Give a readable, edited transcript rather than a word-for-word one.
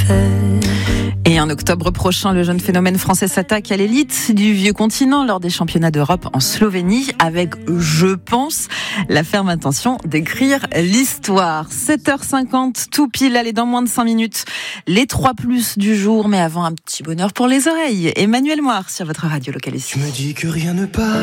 Et en octobre prochain, le jeune phénomène français s'attaque à l'élite du vieux continent lors des championnats d'Europe en Slovénie avec, je pense, la ferme intention d'écrire l'histoire. 7h50, tout pile, allez, dans moins de 5 minutes, les 3+ du jour, mais avant un petit bonheur pour les oreilles. Emmanuel Moir sur votre radio locale ici. Tu me dis que rien ne part.